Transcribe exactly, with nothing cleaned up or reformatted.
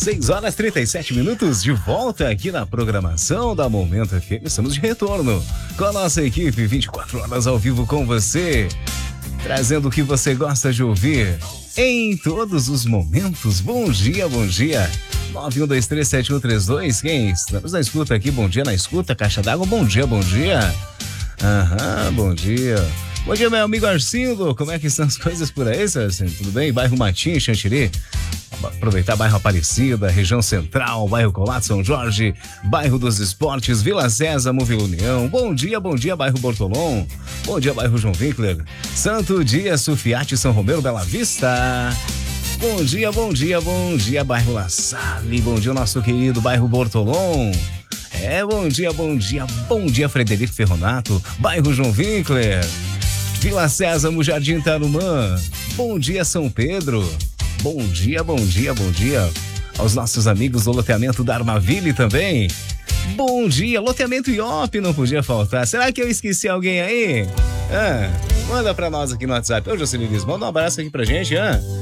seis horas e trinta e sete minutos, de volta aqui na programação da Momento F M. Estamos de retorno com a nossa equipe, vinte e quatro horas ao vivo com você, trazendo o que você gosta de ouvir em todos os momentos. Bom dia, bom dia. nove um dois três sete um três dois. Quem? Estamos na escuta aqui. Bom dia na escuta. Caixa d'água. Bom dia, bom dia. Aham, bom dia. Bom dia, meu amigo Arcindo. Como é que estão as coisas por aí, seu Arcindo? Tudo bem? Bairro Matinho, Xanxerê. Aproveitar bairro Aparecida, região central, bairro Colato, São Jorge, bairro dos Esportes, Vila Sésamo, Vila União. Bom dia, bom dia, bairro Bortolom. Bom dia, bairro João Winkler. Santo Dia, Sufiate, São Romero, Bela Vista. Bom dia, bom dia, bom dia, bairro La Salle. Bom dia, nosso querido bairro Bortolom. É, bom dia, bom dia, bom dia, Frederico Ferronato, bairro João Winkler. Vila Sésamo, Jardim Tarumã. Bom dia, São Pedro. Bom dia, bom dia, bom dia aos nossos amigos do loteamento da Armaville também. Bom dia, loteamento Iop não podia faltar. Será que eu esqueci alguém aí? Ah, manda pra nós aqui no WhatsApp. Ô, Jocely Liz, manda um abraço aqui pra gente, ah.